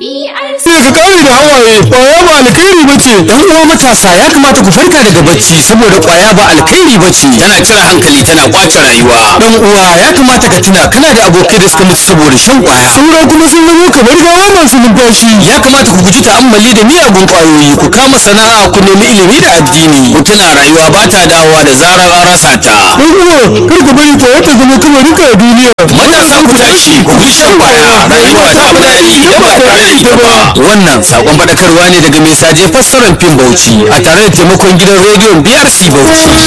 ka kare da hawaye kwaya ba alkhairi bace. Dan uwa matasa ya kamata ku farka daga bacci saboda kwaya ba alkhairi bace. Tana cire hankali tana kwace rayuwa. Dan uwa ya kamata ka tuna kana da abokai da suka mutu saboda shan kwaya. Saura kuma sun zama kamar gawa masu numfashi. Ya kamata ku guji ta'ammali da miyagun kwayoyi, ku kama sana'a, ku nemi ilimi da addini. Ku tuna rayuwa ba ta dawowa da zarar an rasa ta. Dan uwa kar ka bari kwaya ta zama kamarin ka a duniya. Matasa ku tashi ku guji shan kwaya. Rayuwa ta fi daɗi idan ba tare da ita ba. Wannan sakon faɗakarwa ne daga mai saje fassarar fim Bauchi a tare da taimakon gidan rediyon BRC Bauchi.